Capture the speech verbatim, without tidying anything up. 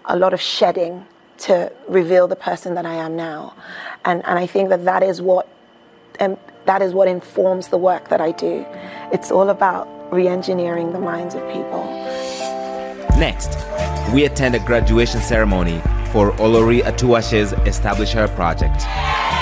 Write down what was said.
a lot of shedding to reveal the person that I am now. And, and I think that that is what, um, that is what informs the work that I do. It's all about re-engineering the minds of people. Next, we attend a graduation ceremony for Olori Atuashe's Establish Her project.